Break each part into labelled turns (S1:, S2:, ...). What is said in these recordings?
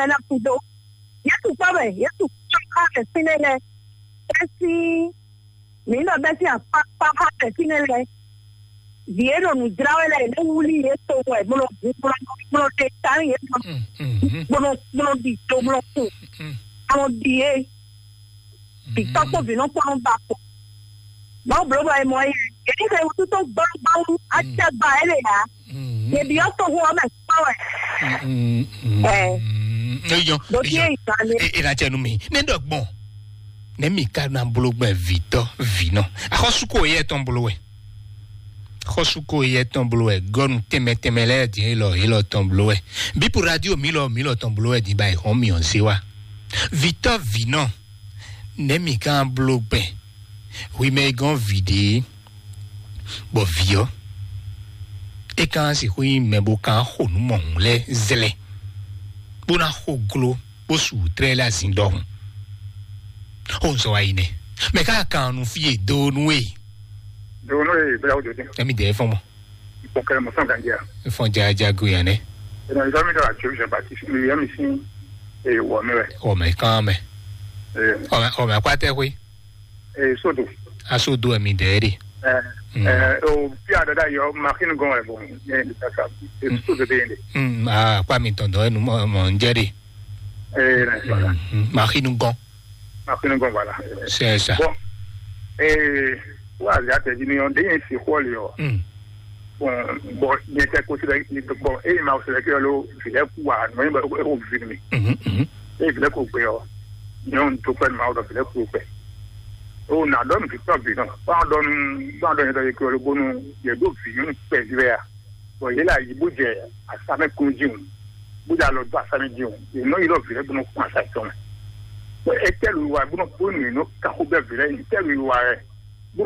S1: na pudo yetu pawe yetu chaka sinele esi mina besi pa sinele viero nu drawele ne wuli yeto we mono te tani yeto mono di to mono to amo die di topo vino kwa mbako no bloga e moye edi ke ututo ba acha ba ele ya ye bi oto ho na pawe
S2: yo era chenu mi ne dogbon ne mi ka na blogbe vito vino akosuko ye ton blogwe Khosuko ye tombloe gon temele di ilo tombloe bi pour radio milo tombloe di bay homi on sewa Victor Vino nemi kan blogbe oui mais gon vide bo vio e kan si oui mais bo kan ho nu mon le zele bona ho glo bo su tre la zindon on so aine mais kan nu fie do nuwe
S3: Dono e bela ojo tin.
S2: Emi de fon mo.
S3: Ipokere mo san ganjia.
S2: Fon jaja go yan e.
S3: Ina izo mi da church baptist mi yami sin e wo mi re.
S2: O me kan me. O me kwate kwi.
S3: Sodo.
S2: Asodo emi de ri.
S3: O pia da yo makin gon e bon. E ta sodo de inde.
S2: Kwa mi tondo enu mo njeri.
S3: Na voilà.
S2: Makin gon
S3: voilà.
S2: C'est ça.
S3: Bon. Wa ya te ni on de si kwoli yo. Bon, il était considéré bon et il m'a aussi que le filet quoi, non il au film. Et filet quoi non tout pas mal de filet quoi. On a donné Victor Vino. Pardon que le bon il do film per divers. Bon il a il budget à ça me condition. Budget le doit ça me dit. Et non il a filet pour nous constatation. Et tel ou bon pour nous ka ko be filet tel ou bon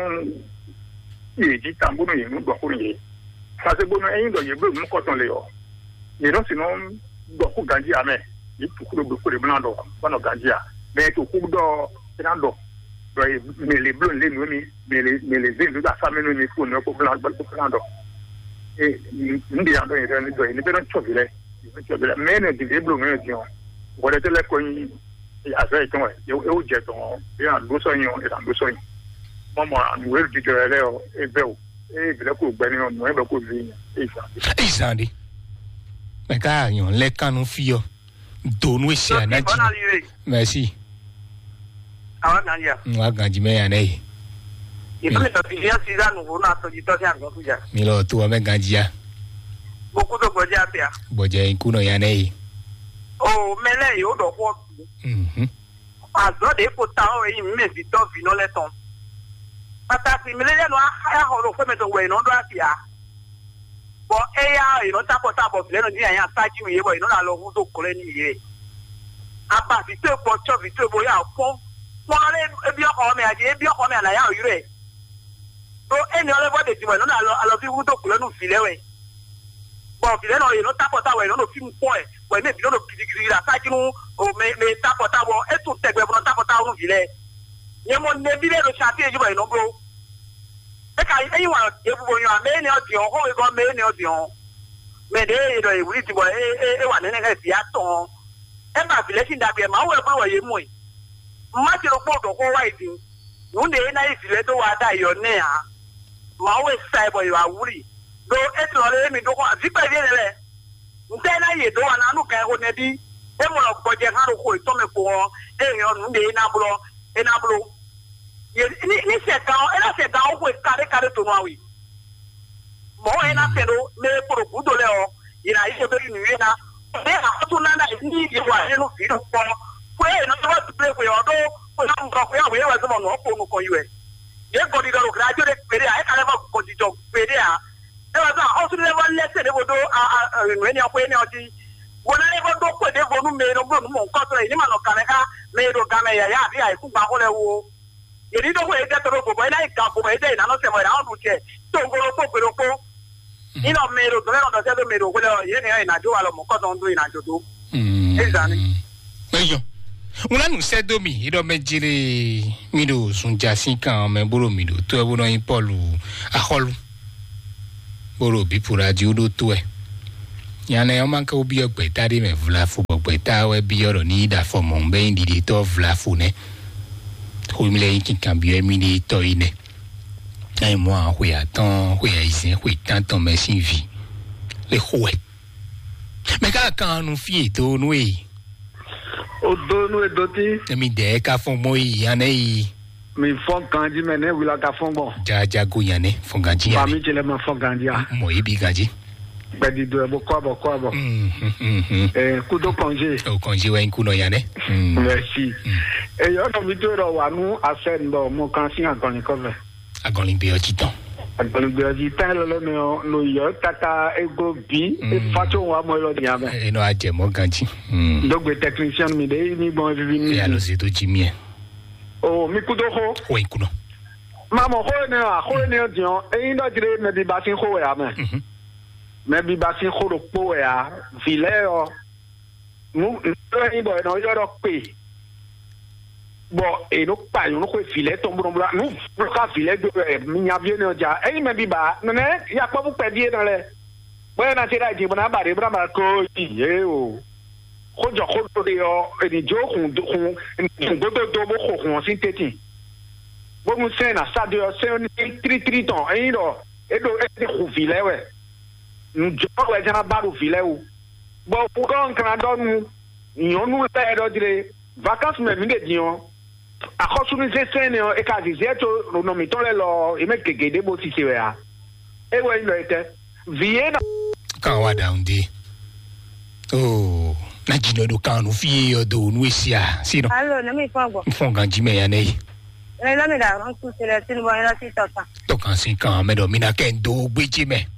S3: il tambono ye no do ye ça c'est bon en do ye bleu mo ko ton le yo ye no sinon do ko ganji ame ni pour le blanc do bano ganji a mais to ko do do mais les bleus les nomi mais les de la famille ni ko no ko blanc do et ndi ando ye do ni be no chobile mais ne di bleu me di on wala te le ko yi avec ton e o je ton e an do so yin e an do so yin Maman, nous le dit et beau. Et bien que ben nous be ko vi.
S2: Isandi. Mais quand on les canon fio. Donu esi anaji. Merci.
S4: Awa ganjia.
S2: Wa ganji me anei.
S4: Ipo to dia sida no na to jito se ango kuja.
S2: Milo tu ame ganjia.
S4: Boku to boja pia.
S2: Boja ikuno yanei.
S4: Oh, mele yo do ko. Azo de ko ta o yi me Victor Vino le ton. Pataki milele no aya horo fe meto we no do afia bo eya ino tapo le no dia ya saji mi yebo ino na lo hu do kole ni ye apa bi te po cho bi te bo ya po le ebi oko me aje ebi oko me ala ya oyure so eni ole bo de ti we no na lo fi hu do kole nu file we bo file no ino tapo we no fi mu po e we me bi no gidigidi la saji nu o me tapo wo e tu tegbe bo tapo nu file Yemo nebi le chati eju ba ino bro. E ka yi wa ebubo yan me ni odi on ho e go me ni odi on. Me de do e wuri ti bo e wa nene ga fi aton. E ba fi le sin da bi e ma wo e pa wa ye mu e. Ma ti ro po do ko wa idi. Nu de na yi fi le do wa da yo ne a. Ma wo e sai bo yo awuri. Do e ti le mi do ko afi pa bi le. Nte na ye do wa na nu ka ho nebi. E mo lo boje ha ro ko to me ko e yan nu de na bro. E na bro. Ni se ta o ko kare to no awi mo e na pero me por kudo le o ina ise be ni na e na to na na ni di wa e no fi no ko e no to play ko yo do ko na mo ko ya we wa so mo no ko no ko yue ye ko di do grajo de pere e ka le ba ko di jo pere a e wa so o su le wa le se de do a no ni ko ni o di wona le ko do ko de vonu me no bro mo ko to ni ma no kaneka me do game ya bi ai ku ba ko le wo Yeri do ko e de to ko ba ina ka ko ba e de na no se mo ra on che to ngoro ko pero ko ina mero do no se do mero ko le ye ne ina jo wa lo mo ko don do ina jo do ezani
S2: eyo una nu se do mi ido mejire mi do sun jasin kan me boro mi do to e bo no yin Paul aholu boro bi pour radio do to e Yana yo manka obi ogbeta de me vlafu ogbeta we bi oro ni da for mo be ndi to vlafu ne. Ho mi le yin kan bi mi ni to ine. Ai mo a ho ya ton, ho ya isin, ho tan ton me sin vi. Le ho. Me ka kan nu fi to nu e.
S5: O do nu e doti.
S2: Mi de ka fon mo yi ane yi.
S5: Mi fon kanji me ne wila ka fon bon.
S2: Ja go yane fon ganji.
S5: Ba mi chele ma fon ganji a.
S2: Mo yi bi ganji.
S5: Bedi do bo ko bo. Kudo congé.
S2: O congé wa nkuno yane.
S5: Merci. E yo no mi to ro wa nu asen do mo kan si agon cover.
S2: Agon limbe o titan.
S5: Agon limbe o titan lo no yo tata ego bi e fato wa mo lo di ame.
S2: E no aje mo ganji.
S5: Dogbe technician mi de ni bon vivi ni.
S2: Ya lo se to jimie.
S5: Oh, mi kudo ho.
S2: O nkuno.
S5: Mama ho ne dion e ndo dire me bi batin ho ya me. Mais bi basin khoro po ya vileo mu ni bo no yo pe bo e no pa yo no ko filet to mbro mbra nu ka filet do mi nya bien no ja e me bi ba ne ya po bu pe die no le bo na ti ra ji bo na ba re bra ma ko ye o ko jo ko de yo e ni jo kun do bo ko kun sin teti bo mu se na sa de yo se ni tri ton e do e ko filet we Nous avons baru fileu. Bon, pour qu'on crade nous, nous avons dire vacances mais nous dions. À cause nous essayons et quasi zéro nous mettons les lois et mettre que des beaux si c'est vrai. Et ouais il était. Vienne.
S2: Quand on down dit. Oh, na jino do kan no fie do no esia. Si no.
S1: Allo, na me fongo.
S2: Fonga jime ya nei.
S1: La me da ron ku sele tin bo ela si toka.
S2: Toka sin kan me do mina ken do gbejime.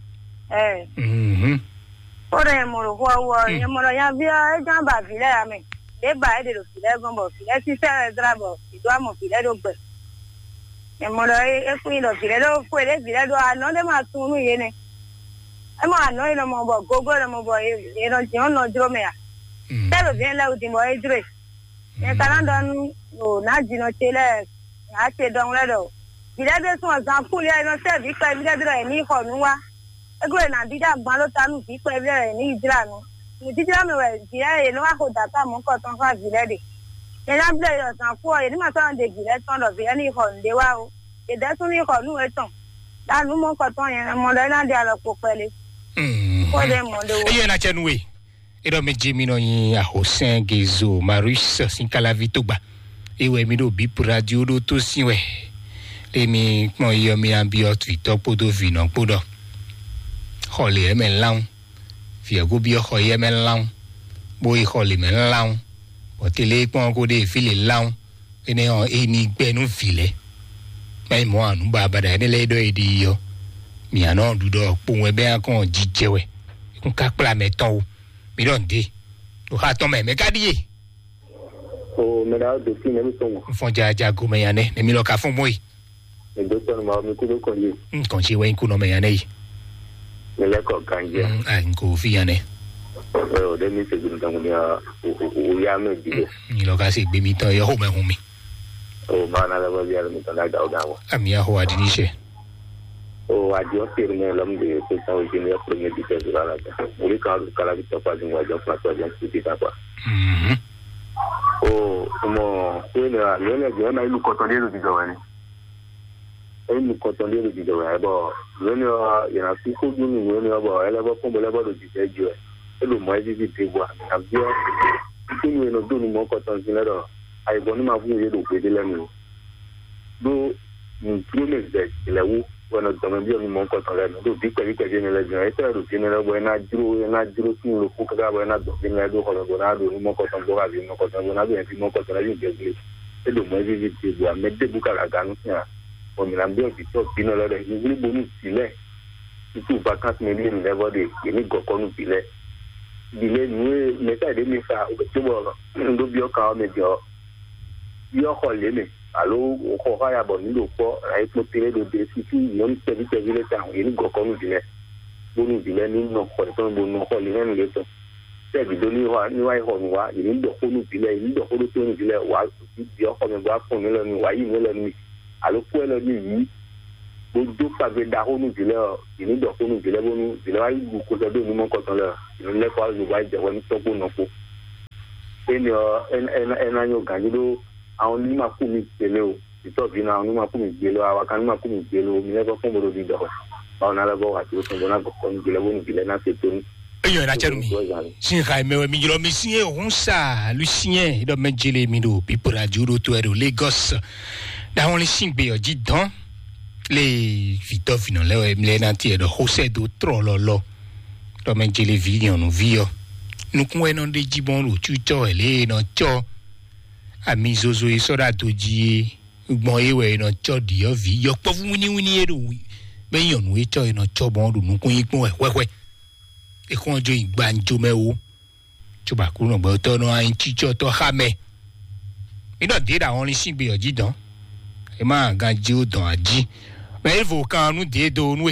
S1: Ore moro wa nyamoro ya bia e jan ba file ya me. De ba e de lo file gombo file si se drabo, do amo file do gbe. Nyamoro e ku lo file do fu ele file do ano de ma tunu ye ne. E mo ano ilo mo bo gogo le mo bo e ro ti on no dro me ya. Te lo bien la ultimo e dre. E kana don no na jino chele na che don le do. File de so zan fu le no se bi pa file dro e ni ko nu wa. Ego na dida gban lo tanu fi pe bere ni idira nu ni dida me we dire e no wa ko data mo ko ton fa vile de e na ble yo san fu e ni ma tan de vile ton do vile ni ko nde wa o e de tun ni ko nu e ton da nu mo ko ton yen mo le na de alo ko pele ko de mo de wo
S2: e na chenwe e do me jimi no yin ahosen gezo marus sin kala vitogba e we mi do bi radio do to sin we le mi pon yo mi ambi o twitter podo vino podo Holly men lang fi go bi ho ye men lang boy Holly men lang o tele pon ko de file lang ene o eni gbe nu file mai mo anu baba da ne le do edi yo mi ana du do po we be akon jijewe kun ka pla meton o mi don de o ha ton me ka die
S6: o me da do ti ne mi ton
S2: fon ja go me yane ne mi lo ka fun mo yi
S6: e do ton ma mi ku do konje
S2: konje we ku no me yane yi
S6: le ko kanje
S2: ko fi yane
S6: o de mi se dun tan ya o ya me di
S2: ni lo ka se gbe mi tan yo ho me hun mi
S6: o ma na le bo ya mi tan da da wa
S2: ami ya ho adini se
S6: o adio per ne lam de se ta o jeni ya premier di te dura la o ri ka kala bi to pa din wa jo pa to ja ti ta kwa o mo ko le jo na ilu ko to le di jo wa ni eni koton le di jo wa bo loni o ya fi ko du ni loni o bo ele bo ko bo le bo do di je jo e lo mo e di ti bo na bio ti ni no do ni mo koton sin le do ai bo ni ma fu ye do pe de le ni do ni prime de le wu bueno también bio ni mo koton le do bi pe ni le jo e te do ti ni le bo na juro ti lo ku ka bo na do ni le do ko do na do ni mo koton bo ga bi mo koton bo na bi ti mo koton le ni e lo mo e di ti bo me de bu ka ga nu ya on la bien qui top pino la de ni bonu sile tout vacances mais ni level de ni goko nu sile dile ni meta de mi fa o to bo ndo bi o ka o me jo yo ko le me alo o ko ha ya bo ni lo ko ai to pere de si non te vi le ta ni goko nu sile bonu sile ni no ko to bonu ko le ni le to te bi do ni wa ho ni wa ni ndo ko nu sile ni ndo ko to nu sile wa bi o ko me ba ko ni lo ni wa yi ni lo ni alo ko lo ni yi o do fa be da ho nu bile o ni do ko nu bile bonu bile wa yi ku ko do ni mo ko ton le le kwa lu wa je woni to ko no ko eni enanyo ganjido awon ni ma ku mi tele o to bi na ni ma ku mi gbelo awa kan ma ku mi gbelo mi le ko fun bolo di do ba na le bo wa ti o tun na ko ni gbelo bo ni gbelo na se to ni
S2: eyo na cheru mi sin khai me mi jilo mi sin e on sa Lucien do mejele mi do pipura juro to ero Lagos da won le sin gbe oji dan le Victor Vino le mi na ti e do Jose do trololo do mejele vi on vio nukun e no de jibon ro chucho ele no cho ami zozo e so da to ji gbon ewe no cho di o vi yo po fun wini ero be yon we cho e no cho bon ru nukun ipon e wewe e kon jo igbanjo mewo chuba kuro gbo to no ayin chicho to hame ino de da won li sin gbe oji dan e ma gan ji o dan aji me vo kan nu de do nu e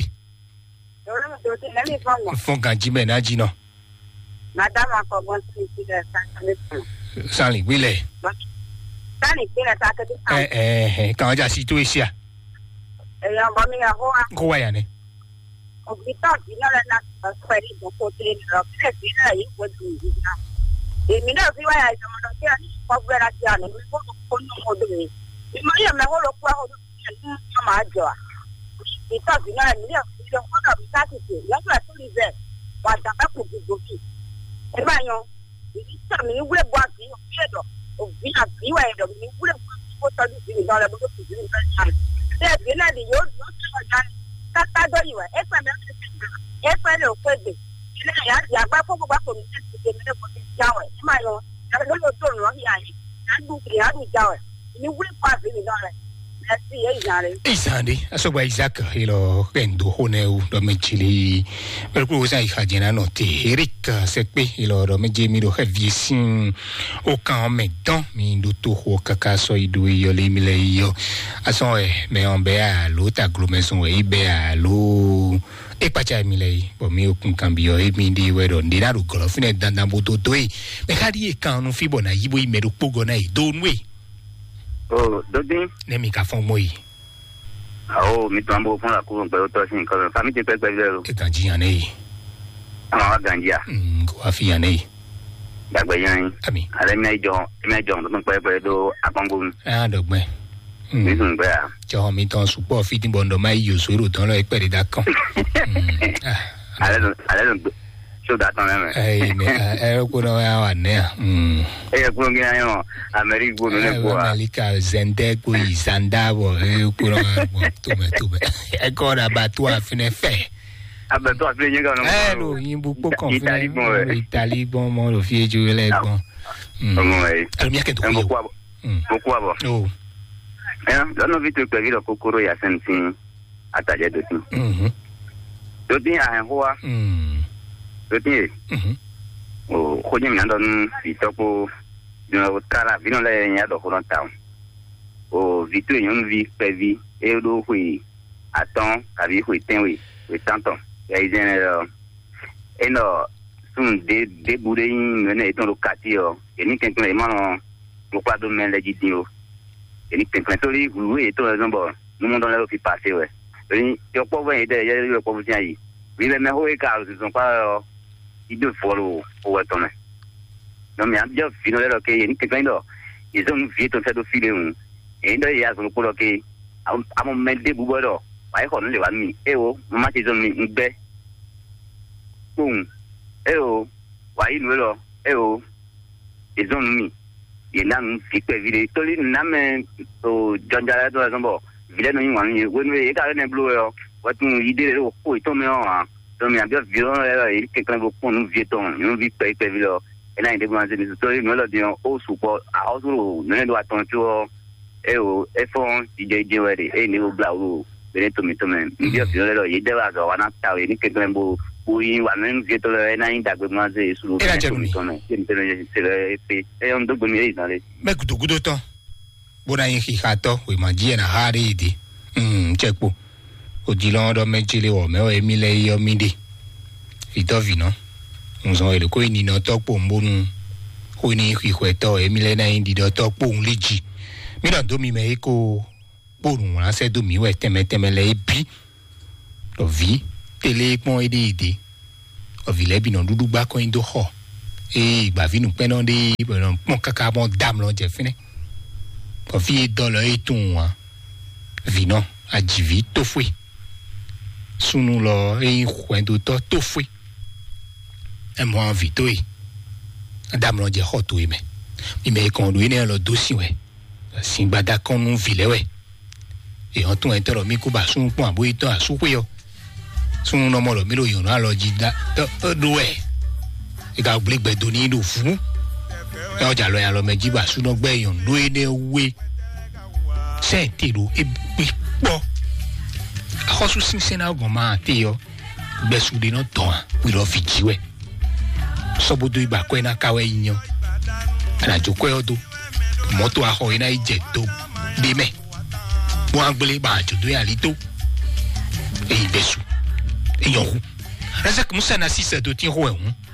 S2: fon gan ji me na ji no
S1: madame akobon ti de
S2: sanli gbele
S1: sanli gbele ta ke
S2: kan ja situation
S1: e ya ba mi ya ho
S2: ko wa ya ne
S1: Obita dina na kweri do kote ro pese na yi wodu ina e mi na fi wa ya jo mo ti ani ko gbera ti ani mi ko no modu mi mi ya me ho lo kwa ho ni ma jo a ita dina ni ya fi jo ko da bi ta ti ya gba to li ze wa da ba ko gugu ki e ba yan ita mi wure bo ati o se do o bi na bi wa do mi wure ko to di ni do le bo ko ti ni ta se bi na di yo no se ga tata do iwe efe le okwebe ile ya gba fo gba ko mi ti mi le ko ti jawe ma yo ya lo to ro ya ni adu ki adu jawe ni wuri pa bi ni dore merci e jare
S2: isande asogba Isaac ilo rendo honeu do mechili per cui sai khajena no te Eric sepe ilo do mejemi do hevisin o kan medan mi do to ho kaka so idu yo le mi le yo ason me on be a lo ta agglomeration e be a lo e pacha mi le bo mi okun kan bi yo e mi di we do ndi na ru golo fine dandan bo to to e me khadi e kan no fi bo na yibo i me do pogo na e do nwe
S6: oh dodin
S2: ne mi ka fon mo yi
S6: oh mi tambo fun la ko pe o to sin ko fami te pe lo
S2: e kan jiyan ne
S6: ah ganjia
S2: ko afi yan ne
S6: dagbe yan
S2: ami
S6: ale mi jo to pe do apongo
S2: dogbe
S6: mi sun pe a
S2: jo mi ton support fi tin bondo mai yo soro ton lo e pe da kan
S6: ale so da tan me
S2: ko no wa ne
S6: ko ngi ayo America go no le ko
S2: America zende ko izanda bo ko no to me e ko da ba to afine fe
S6: abeto afine ngi no
S2: lo yin bu po kon Italy bon mo lo fi ju le bon al mi ke to
S6: mo ko abo no vite pe vi lo kokoro ya sentin ataje do tin do tin a ho wa Jadi, oh, kau ni mana don itu ko, jangan kala vino le ni ada orang tahu. Oh, vitu yang vi pevi, do hui, aton, kali hui tenwi, hui tanton. Ya ijen eno sun de bude ni mana itu lokatio. Ini kan kena mana lupa do men lagi dio. Ini kan kena tori hui itu zombo. Numun don le fi passe we. Ini yo po ven ide yo po busian yi. Vi le me hui ka son pa il doit follow au retourner. Non mais bien fino le que ni que quand ils ont vu tout ça de filer et il y a son pour que à mon mettre des boubodo vai con le vanni e o ma ci sono in be e o vai lo e o ils ont mis il nan fi pe vide to li na me o jonjara to zombo vile no yin wan ni we e ka ne blue yo what idée o ko to me o donc il y a bien violent il quelqu'un va prendre un vieux ton un vieux pays là et là il demande des histoires nous leur disons au support à autre nous doit attendre et au fond DJ ouais et niveau blau ben to me bien violent il doit avoir un tas et quelqu'un va oui on même vieux ton là il da demande sur et on doit venir dans les
S2: mais gudo to bona yin hikato we magie na hari di checkpo odilon do mejile o me o emile yo minde Vitovino unzo ele ko ni no to po mbonu ko ni hikweto emile na indi do to po unliji mi do do mi me ko porun la se do mi we teme le bi do vi tele pon ide vile bi no dudu gba ko indo ho gba vi nu pe no de mon kaka bon dam lo je fini ko fi dollar e tun wa vi no ajivi to fui sunu lo kwendo to fui e mo vito e dam lo je ho to e me kon do ine lo dossier we singbada kon nu vile we e on tun entero mi ko ba sun pon abo itan asupe yo sun no mo lo mi lo yon na lo jida do e ga gblegbe do ni do fun e oja lo yan lo meji ba sun no gbe yon do ine we se ti lo e po akosu sin sena ogun ma ti yo gbe su de no ton wi lo fi jiwe sobodo iba ko na kawe yin ana joko odo moto aho ina ije to de me mo angbele ba jodo ya lito e ibesu e yohu razak musa na sisa do tin ho ehun